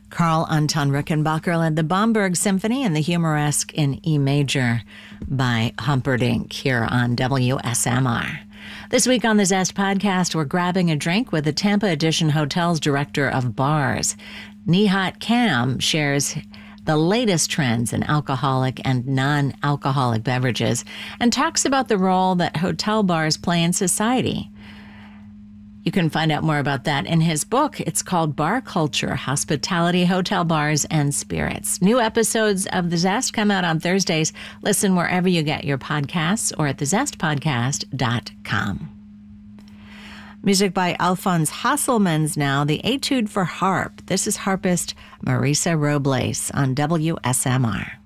Carl Anton Rickenbacker led the Bomberg Symphony and the Humoresque in E major by Humperdinck here on WSMR. This week on the Zest podcast, we're grabbing a drink with the Tampa Edition Hotel's Director of Bars. Nihat Kam shares the latest trends in alcoholic and non-alcoholic beverages and talks about the role that hotel bars play in society. You can find out more about that in his book. It's called Bar Culture, Hospitality, Hotel Bars, and Spirits. New episodes of The Zest come out on Thursdays. Listen wherever you get your podcasts or at thezestpodcast.com. Music by Alphonse Hasselmans now, the Etude for Harp. This is harpist Marisa Robles on WSMR.